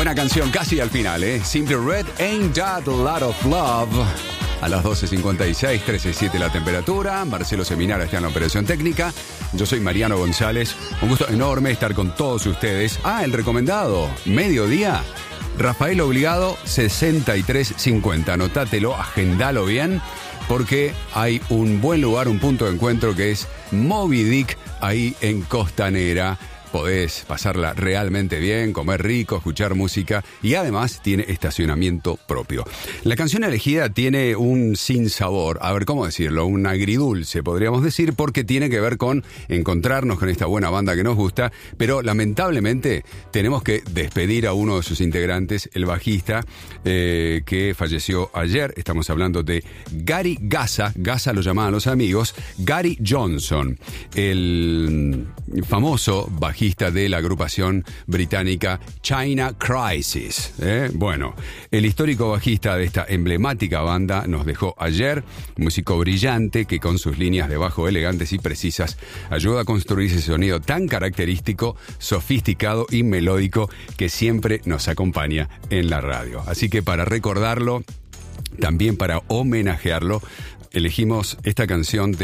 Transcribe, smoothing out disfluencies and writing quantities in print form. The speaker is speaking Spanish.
Buena canción, casi al final, ¿eh? Simply Red, Ain't That a Lot of Love. A las 12:56, 13:07 la temperatura. Marcelo Seminara está en la operación técnica. Yo soy Mariano González. Un gusto enorme estar con todos ustedes. El recomendado, mediodía. Rafael Obligado, 6350. Anotátelo, agendalo bien, porque hay un buen lugar, un punto de encuentro que es Moby Dick, ahí en Costanera. Podés pasarla realmente bien, comer rico, escuchar música y además tiene estacionamiento propio. La canción elegida tiene un sinsabor, a ver cómo decirlo, un agridulce podríamos decir, porque tiene que ver con encontrarnos con esta buena banda que nos gusta, pero lamentablemente tenemos que despedir a uno de sus integrantes, el bajista que falleció ayer. Estamos hablando de Gary Gaza lo llamaban los amigos, Gary Johnson, el famoso bajista de la agrupación británica China Crisis. Bueno, el histórico bajista de esta emblemática banda nos dejó ayer, un músico brillante que con sus líneas de bajo elegantes y precisas ayuda a construir ese sonido tan característico, sofisticado y melódico que siempre nos acompaña en la radio. Así que para recordarlo, también para homenajearlo, elegimos esta canción de